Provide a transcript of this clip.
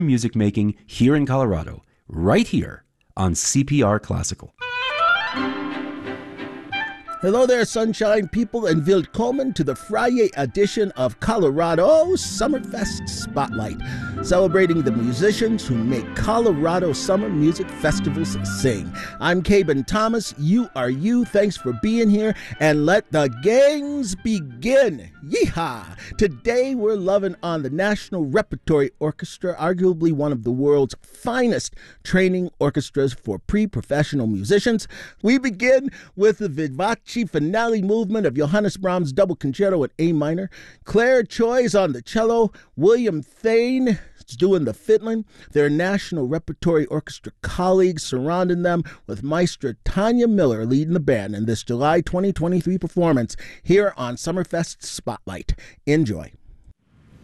music making here in Colorado, right here on CPR Classical. Hello there, sunshine people, and willkommen to the Friday edition of Colorado Summerfest Spotlight, celebrating the musicians who make Colorado Summer Music Festivals sing. I'm Caben Thomas. You are you. Thanks for being here, and let the games begin. Yeehaw! Today we're loving on the National Repertory Orchestra, arguably one of the world's finest training orchestras for pre-professional musicians. We begin with the Vivace finale movement of Johannes Brahms' Double Concerto in A minor. Claire Choi's on the cello. William Thane is doing the fiddling. Their National Repertory Orchestra colleagues surrounding them, with Maestra Tanya Miller leading the band in this July 2023 performance here on Summerfest Spotlight. Enjoy.